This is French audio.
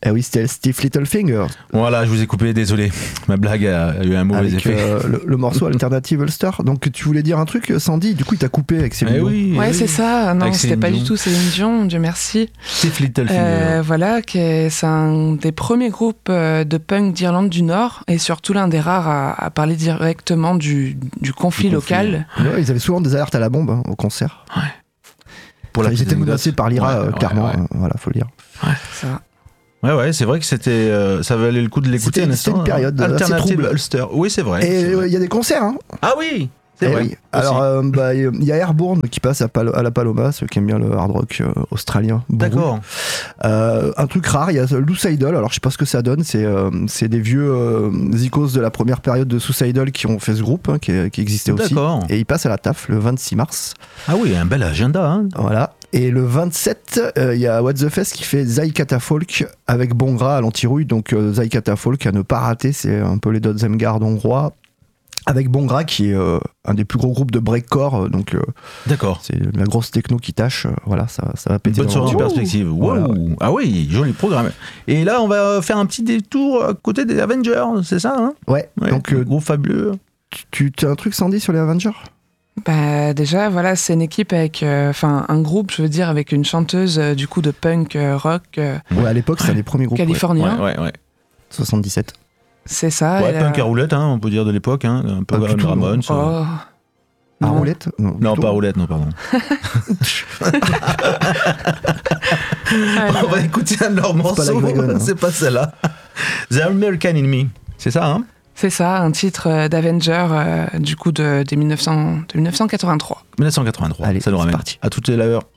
Eh oui, c'était Steve Littlefinger. Voilà, je vous ai coupé, désolé. Ma blague a eu un mauvais avec effet. le morceau Alternative Ulster. Donc tu voulais dire un truc, Sandy? Du coup, il t'a coupé avec Céline Dion. Oui, Ouais, oui. c'est ça. Non, Avec c'était Céline pas Dion. du tout Céline Dion, Dieu merci. Steve Littlefinger. Voilà, c'est un des premiers groupes de punk d'Irlande du Nord et surtout l'un des rares à parler directement du conflit local. Ouais, ils avaient souvent des alertes à la bombe au concert. Pour la Ils petite étaient anecdote. menacés par l'IRA, Ouais, clairement. ouais. Voilà, faut le dire. Ça. Ouais, c'est vrai que c'était, ça valait le coup de l'écouter. C'était une période assez Alternative trouble. Ulster. Oui, c'est vrai. Et c'est vrai. il y a des concerts, hein. Ah oui, c'est Eh vrai. oui. Aussi. Alors, il y a Airborne qui passe à la Paloma, ceux qui aiment bien le hard rock australien. Bourru. D'accord. Un truc rare, il y a Suicidal. Alors, je sais pas ce que ça donne. C'est des vieux zikos de la première période de Suicidal qui ont fait ce groupe, hein, qui existait aussi. D'accord. Et ils passent à la TAF le 26 mars. Ah oui, un bel agenda. Hein. Voilà. Et le 27, il y a What the Fest qui fait Zai Catafalque avec Bongra à l'antirouille. Donc, Zai Catafalque à ne pas rater, c'est un peu les Dotzemgard hongrois. Avec Bongra qui est un des plus gros groupes de breakcore, donc D'accord. c'est la grosse techno qui tâche, voilà, ça va péter. Bonne dans sortie le- perspective. Voilà, Wow. ouais. Ah oui, joli programme. Et là, on va faire un petit détour à côté des Avengers, c'est ça hein? Ouais, Ouais, donc groupe fabuleux. tu as un truc, Sandy, sur les Avengers? Bah, déjà, voilà, c'est une équipe avec, un groupe, je veux dire, avec une chanteuse du coup de punk rock Ouais, à l'époque, c'était un des premiers groupes, californien. Ouais. 77. C'est ça. Ouais, elle a- punk à roulette, hein, on peut dire de l'époque, hein, un peu Pas du tout, Ramones. Oh. À Non. roulette? Non, plutôt. pas roulette, non, pardon. Ah, On va écouter un de leurs pas morceaux, la Gregor, hein. c'est pas celle-là. The American in Me, c'est ça, hein? C'est ça, un titre d'Avenger du coup de 1983. 1983, Allez, ça nous c'est ramène parti. à tout à l'heure.